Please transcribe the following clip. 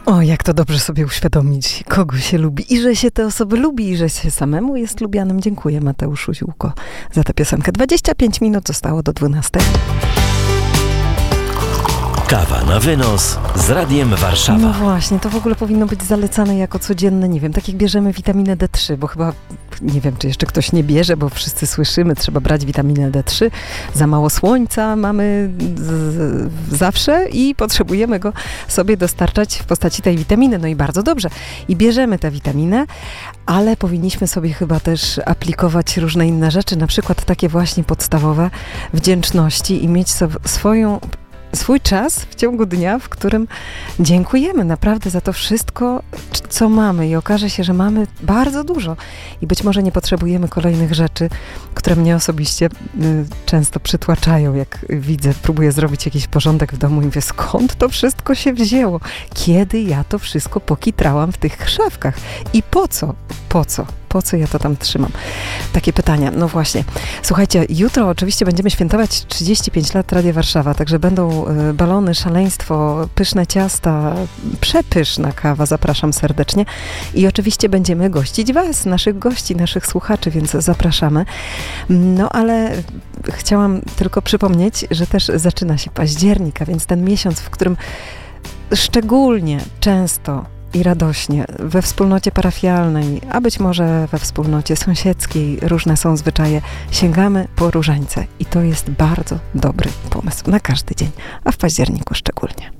O, jak to dobrze sobie uświadomić, kogo się lubi i że się te osoby lubi i że się samemu jest lubianym. Dziękuję Mateuszu Ziółko za tę piosenkę. 25 minut zostało do 12. Kawa na wynos z Radiem Warszawa. No właśnie, to w ogóle powinno być zalecane jako codzienne, nie wiem, tak jak bierzemy witaminę D3, bo chyba, nie wiem, czy jeszcze ktoś nie bierze, bo wszyscy słyszymy, trzeba brać witaminę D3, za mało słońca mamy zawsze i potrzebujemy go sobie dostarczać w postaci tej witaminy, no i bardzo dobrze. I bierzemy tę witaminę, ale powinniśmy sobie chyba też aplikować różne inne rzeczy, na przykład takie właśnie podstawowe wdzięczności i mieć swój czas w ciągu dnia, w którym dziękujemy naprawdę za to wszystko, co mamy i okaże się, że mamy bardzo dużo i być może nie potrzebujemy kolejnych rzeczy, które mnie osobiście często przytłaczają, jak widzę, próbuję zrobić jakiś porządek w domu i mówię, skąd to wszystko się wzięło? Kiedy ja to wszystko pokitrałam w tych szafkach? I po co? Po co ja to tam trzymam? Takie pytania. No właśnie. Słuchajcie, jutro oczywiście będziemy świętować 35 lat Radia Warszawa, także będą balony, szaleństwo, pyszne ciasta, przepyszna kawa. Zapraszam serdecznie. I oczywiście będziemy gościć was, naszych gości, naszych słuchaczy, więc zapraszamy. No ale chciałam tylko przypomnieć, że też zaczyna się październik, a więc ten miesiąc, w którym szczególnie często i radośnie we wspólnocie parafialnej, a być może we wspólnocie sąsiedzkiej, różne są zwyczaje, sięgamy po różańce i to jest bardzo dobry pomysł na każdy dzień, a w październiku szczególnie.